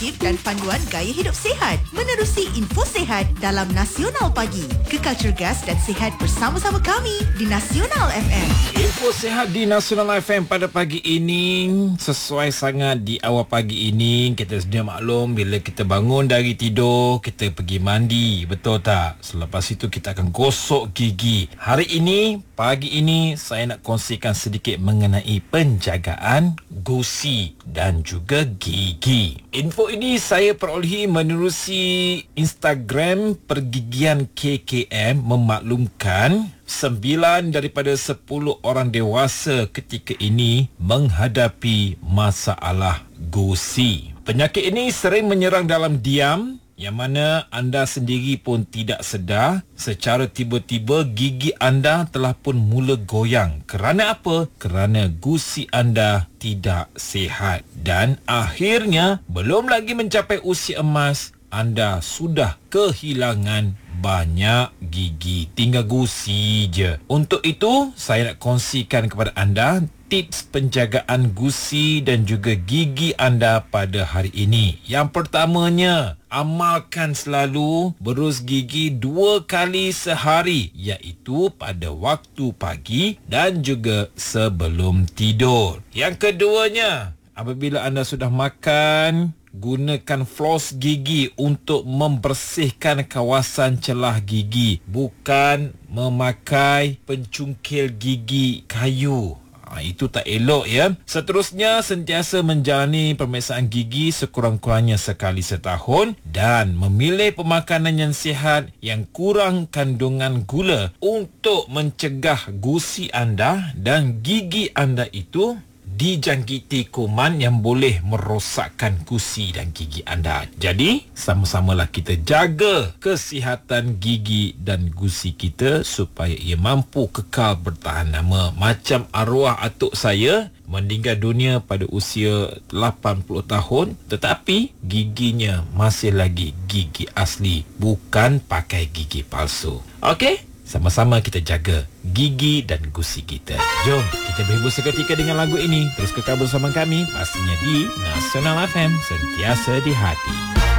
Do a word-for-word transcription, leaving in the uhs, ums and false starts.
kreatif dan panduan gaya hidup sihat. Menerusi info sihat dalam Nasional Pagi. Kekal cergas dan sihat bersama-sama kami di Nasional F M. Info sihat di Nasional F M pada pagi ini sesuai sangat di awal pagi ini. Kita sedia maklum bila kita bangun dari tidur, kita pergi mandi, betul tak? Selepas itu kita akan gosok gigi. Hari ini, pagi ini saya nak kongsikan sedikit mengenai penjagaan gusi dan juga gigi. Info ini saya perolehi menerusi Instagram Pergigian K K M memaklumkan sembilan daripada sepuluh orang dewasa ketika ini menghadapi masalah gusi. Penyakit ini sering menyerang dalam diam, yang mana anda sendiri pun tidak sedar. Secara tiba-tiba gigi anda telah pun mula goyang. Kerana apa? Kerana gusi anda tidak sihat. Dan akhirnya, belum lagi mencapai usia emas, anda sudah kehilangan banyak gigi. Tinggal gusi je. Untuk itu, saya nak kongsikan kepada anda tips penjagaan gusi dan juga gigi anda pada hari ini. Yang pertamanya, amalkan selalu berus gigi dua kali sehari, iaitu pada waktu pagi dan juga sebelum tidur. Yang keduanya, apabila anda sudah makan, gunakan floss gigi untuk membersihkan kawasan celah gigi, bukan memakai pencungkil gigi kayu. Ha, itu tak elok ya. Seterusnya, sentiasa menjalani pemeriksaan gigi sekurang-kurangnya sekali setahun dan memilih pemakanan yang sihat yang kurang kandungan gula untuk mencegah gusi anda dan gigi anda itu dijangkiti kuman yang boleh merosakkan gusi dan gigi anda. Jadi, sama-samalah kita jaga kesihatan gigi dan gusi kita supaya ia mampu kekal bertahan lama. Macam arwah atuk saya meninggal dunia pada usia lapan puluh tahun, tetapi giginya masih lagi gigi asli, bukan pakai gigi palsu. Okey? Sama-sama kita jaga gigi dan gusi kita. Jom kita berhibur seketika dengan lagu ini. Terus kekal bersama kami, pastinya di Nasional F M, sentiasa di hati.